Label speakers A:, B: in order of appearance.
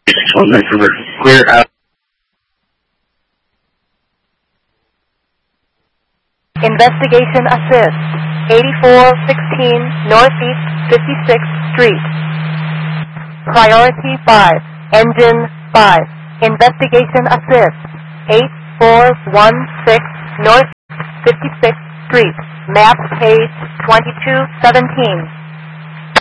A: Clear out.
B: Investigation assist. 8416 Northeast 56th Street. Priority 5. Engine 5. Investigation assist. 8416 North 56th Street. Map page 2217.